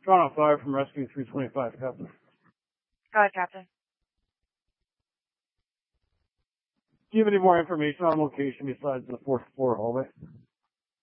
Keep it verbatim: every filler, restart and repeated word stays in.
Drawn on fire from Rescue three twenty-five, Captain. Go ahead, Captain. Do you have any more information on location besides the fourth floor hallway?